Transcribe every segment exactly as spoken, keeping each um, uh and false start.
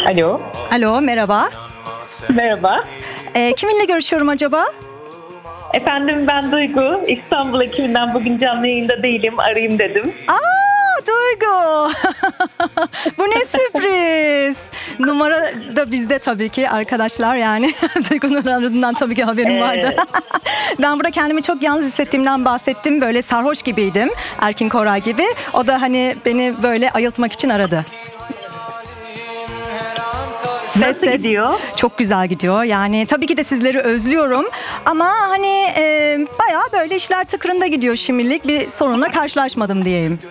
Alo. Alo, merhaba. Merhaba. Ee, kiminle görüşüyorum acaba? Efendim ben Duygu. İstanbul ekibinden bugün canlı yayında değilim. Arayayım dedim. Aa, Duygu. Bu ne sürpriz. Numara da bizde tabii ki arkadaşlar yani. Duygu'nun aradığından tabii ki haberim Evet. vardı. Ben burada kendimi çok yalnız hissettiğimden bahsettim. Böyle sarhoş gibiydim. Erkin Koray gibi. O da hani beni böyle ayıltmak için aradı. Nasıl gidiyor? Çok güzel gidiyor. Yani tabii ki de sizleri özlüyorum. Ama hani e, bayağı böyle işler tıkırında gidiyor şimdilik. Bir sorunla karşılaşmadım diyeyim.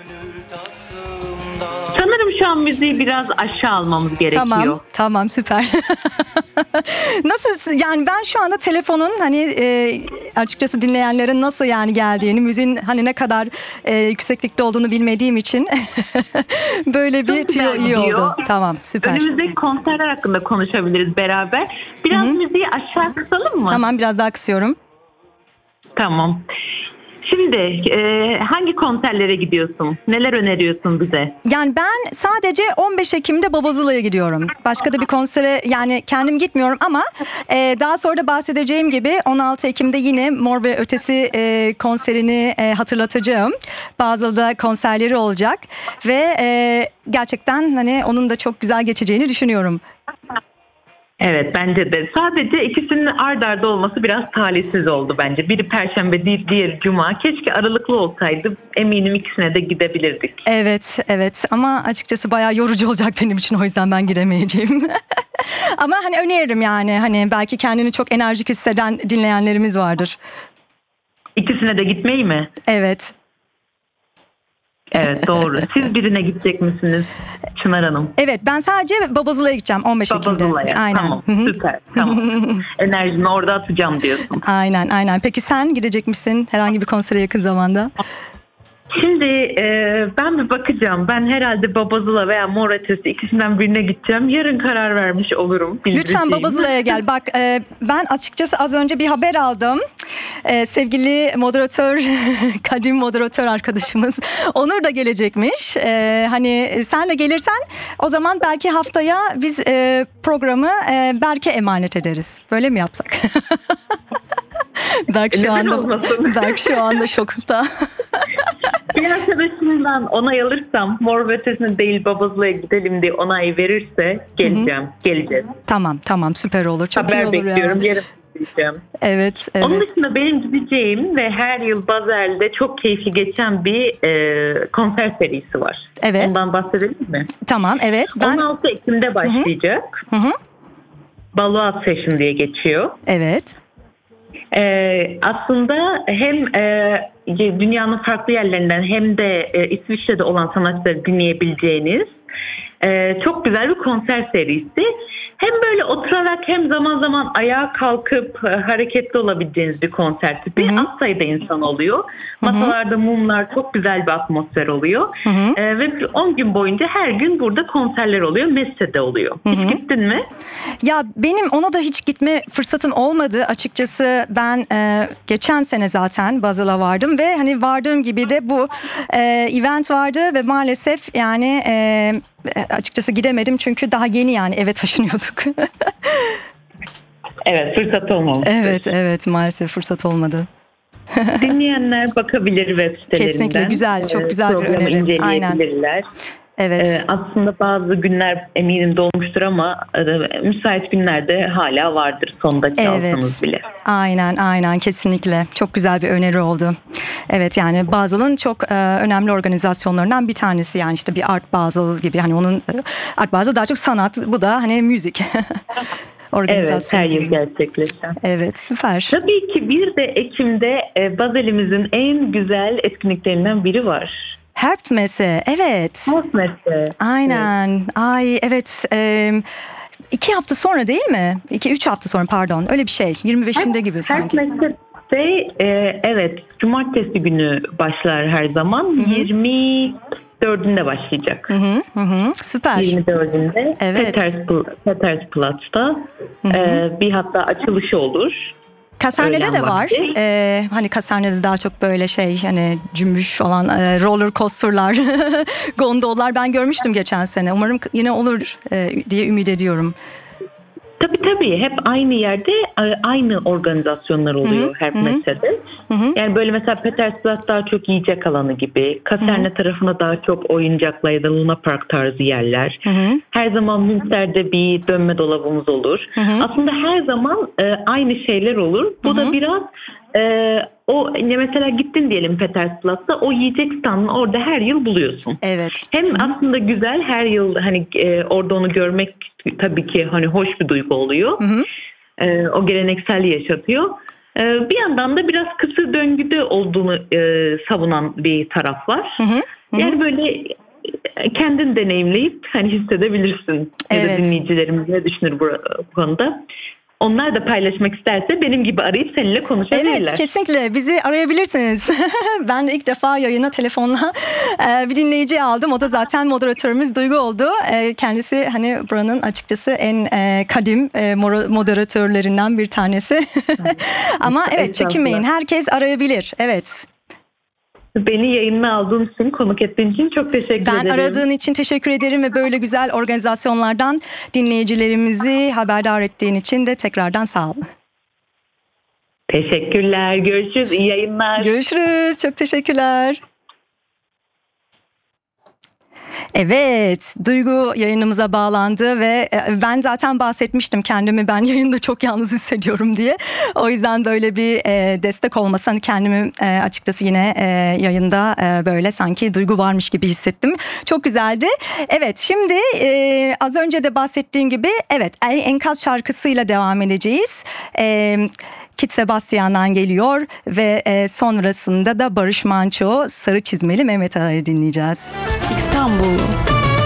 Sanırım şu an müziği biraz aşağı almamız gerekiyor. Tamam, tamam süper. Nasıl yani ben şu anda telefonun hani e, açıkçası dinleyenlerin nasıl yani geldiğini, müziğin hani ne kadar e, yükseklikte olduğunu bilmediğim için böyle bir Çok güzel tüyo iyi gidiyor. oldu. Tamam, süper. Önümüzdeki konserler hakkında konuşabiliriz beraber. Biraz Hı-hı. müziği aşağı kısalım mı? Tamam, biraz daha kısıyorum. Tamam. Şimdi e, hangi konserlere gidiyorsun? Neler öneriyorsun bize? Yani ben sadece on beş Ekim'de Babazula'ya gidiyorum. Başka da bir konsere yani kendim gitmiyorum ama e, daha sonra da bahsedeceğim gibi on altı Ekim'de yine Mor ve Ötesi e, konserini e, hatırlatacağım. Basel'da konserleri olacak ve e, gerçekten hani onun da çok güzel geçeceğini düşünüyorum. Evet bence de. Sadece ikisinin ard arda olması biraz talihsiz oldu bence. Biri Perşembe, di- diğeri Cuma. Keşke aralıklı olsaydı. Eminim ikisine de gidebilirdik. Evet, evet ama açıkçası bayağı yorucu olacak benim için o yüzden ben gidemeyeceğim. Ama hani öneririm yani hani belki kendini çok enerjik hisseden dinleyenlerimiz vardır. İkisine de gitmeyi mi? Evet. Evet doğru. Siz birine gidecek misiniz Çınar Hanım? Evet ben sadece Babazula'ya gideceğim on beş Ekim'de. Babazula'ya. Aynen. Tamam Hı hı. süper. Tamam. Enerjimi orada atacağım diyorsun. Aynen aynen. Peki sen gidecek misin herhangi bir konsere yakın zamanda? Şimdi e, ben bir bakacağım. Ben herhalde Babazula veya Mor Ötesi ikisinden birine gideceğim. Yarın karar vermiş olurum. Lütfen Babazula'ya gel. Bak e, ben açıkçası az önce bir haber aldım. E, sevgili moderatör, kadim moderatör arkadaşımız Onur da gelecekmiş. E, hani sen de gelirsen o zaman belki haftaya biz e, programı e, Berk'e emanet ederiz. Böyle mi yapsak? Berk şu Neden anda olmasın? Berk şu anda şokta. Bir arkadaşımdan onay alırsam Mor ve Ötesi'ne değil Babazula'ya gidelim diye onay verirse geleceğim. Hı-hı. Geleceğim. Tamam tamam süper olur. Çok Haber iyi olur bekliyorum. ya. Yarın gideceğim. Evet, evet. Onun dışında benim gideceğim ve her yıl Basel'de çok keyifli geçen bir e, konser serisi var. Evet. Ondan bahsedelim mi? Tamam evet. Ben... on altı Ekim'de başlayacak. Hı hı. Baluat Session diye geçiyor. Evet. Ee, aslında hem e, dünyanın farklı yerlerinden hem de e, İsviçre'de olan sanatçıları dinleyebileceğiniz e, çok güzel bir konser serisi. Hem böyle oturarak hem zaman zaman ayağa kalkıp e, hareketli olabileceğiniz bir konser tipi. Hı-hı. Az sayıda insan oluyor. Masalarda mumlar, çok güzel bir atmosfer oluyor. E, ve on gün boyunca her gün burada konserler oluyor. Messe'de oluyor. Hı-hı. Hiç gittin mi? Ya benim ona da hiç gitme fırsatım olmadı. Açıkçası ben e, geçen sene zaten Basel'a vardım ve hani vardığım gibi de bu e, event vardı ve maalesef yani e, açıkçası gidemedim çünkü daha yeni yani eve taşınıyorduk. Evet, fırsat olmamış. Evet, evet maalesef fırsat olmadı. Dinleyenler bakabilir web sitelerinden. Kesinlikle güzel, çok güzel bir Programı öneri. inceleyebilirler. Aynen. Evet. Ee, aslında bazı günler eminim dolmuştur ama e, müsait günlerde hala vardır son dakika Evet. alsanız bile. Aynen, aynen kesinlikle. Çok güzel bir öneri oldu. Evet yani Basel'ın çok e, önemli organizasyonlarından bir tanesi yani işte bir Art Basel gibi hani onun e, Art Basel daha çok sanat, bu da hani müzik. Evet, her yıl gerçekleşen. Evet, süper. Tabii ki bir de Ekim'de e, Basel'imizin en güzel etkinliklerinden biri var. Herbstmesse, evet. Herbstmesse. Aynen. Evet. Ay evet. E, iki hafta sonra değil mi? İki üç hafta sonra pardon. Öyle bir şey. yirmi beşinde gibi sanki. Herbstmesse e, evet. Cumartesi günü başlar her zaman. Hı-hı. yirmi dördünde başlayacak. Hı hı, hı. Süper. yirmi dördünde Evet. Petersplatz'ta e, bir hatta açılışı olur. Kasarne'de öğlen de var. vakti. Ee, hani Kasarne'de daha çok böyle şey hani cümbüş olan e, roller coaster'lar, gondollar ben görmüştüm geçen sene. Umarım yine olur e, diye ümit ediyorum. Tabii tabii hep aynı yerde aynı organizasyonlar oluyor Hı hı, her hı. mesele. Hı hı. Yani böyle mesela Petersburg daha çok yiyecek alanı gibi. Kaserne tarafına daha çok oyuncaklar ya da Luna Park tarzı yerler. Hı hı. Her zaman Münster'de bir dönme dolabımız olur. Hı hı. Aslında her zaman e, aynı şeyler olur. Bu Hı hı. da biraz e, o ne mesela gittin diyelim Petersburg'da o yiyecek standını orada her yıl buluyorsun. Evet. Hem aslında güzel her yıl hani e, orada onu görmek tabii ki hani hoş bir duygu oluyor. Hı hı. E, o geleneksel yaşatıyor. E, bir yandan da biraz kısır döngüde olduğunu e, savunan bir taraf var. Hı hı. Hı hı. Yani böyle e, kendin deneyimleyip hani hissedebilirsin. Ya Evet. da dinleyicilerimiz ne düşünür bu, bu konuda. Onlar da paylaşmak isterse benim gibi arayıp seninle konuşabilirler. Evet, kesinlikle bizi arayabilirsiniz. Ben de ilk defa yayına telefonla e, bir dinleyici aldım. O da zaten moderatörümüz Duygu oldu. E, kendisi hani buranın açıkçası en e, kadim e, moderatörlerinden bir tanesi. Ama evet, çekinmeyin. Herkes arayabilir. Evet. Beni yayınına aldığın için, konuk ettiğin için çok teşekkür Ben ederim. Ben aradığın için teşekkür ederim ve böyle güzel organizasyonlardan dinleyicilerimizi haberdar ettiğin için de tekrardan sağ ol. Teşekkürler. Görüşürüz. İyi yayınlar. Görüşürüz. Çok teşekkürler. Evet, Duygu yayınımıza bağlandı ve ben zaten bahsetmiştim kendimi ben yayında çok yalnız hissediyorum diye. O yüzden böyle bir destek olmasa hani kendimi açıkçası yine yayında böyle sanki Duygu varmış gibi hissettim. Çok güzeldi. Evet, şimdi az önce de bahsettiğim gibi evet Enkaz şarkısıyla devam edeceğiz. Kit Sebastian'dan geliyor ve sonrasında da Barış Manço, Sarı Çizmeli Mehmet Ağa'yı dinleyeceğiz. İstanbul.